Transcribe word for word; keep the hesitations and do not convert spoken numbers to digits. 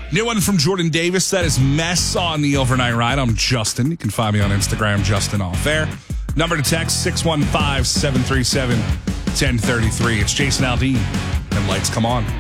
New one from Jordan Davis. That is Mess on the Overnight Ride. I'm Justin. You can find me on Instagram, Justin Off Air. Number to text, six one five, seven three seven, one zero three three. It's Jason Aldean, and lights come on.